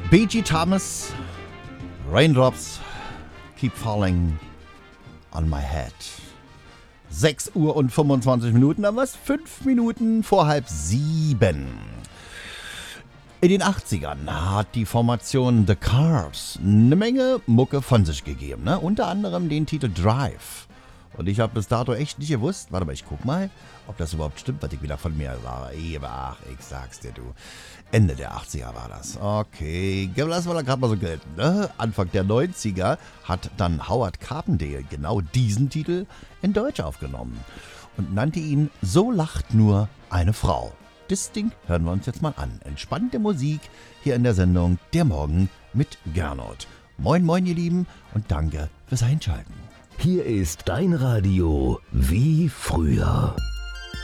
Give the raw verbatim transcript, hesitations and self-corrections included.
B G Thomas, Raindrops Keep Falling on My Head. sechs Uhr und fünfundzwanzig Minuten, aber was? fünf Minuten vor halb sieben. In den achtzigern hat die Formation The Cars eine Menge Mucke von sich gegeben, ne? Unter anderem den Titel Drive. Und ich habe bis dato echt nicht gewusst, warte mal, ich guck mal, ob das überhaupt stimmt, was ich wieder von mir sage. Ach, ich sag's dir, du. Ende der achtziger war das. Okay, lassen wir da gerade mal so gelten. Ne? Anfang der neunziger hat dann Howard Carpendale genau diesen Titel in Deutsch aufgenommen und nannte ihn So lacht nur eine Frau. Das Ding hören wir uns jetzt mal an. Entspannte Musik hier in der Sendung Der Morgen mit Gernot. Moin, moin, ihr Lieben, und danke fürs Einschalten. Hier ist dein Radio wie früher.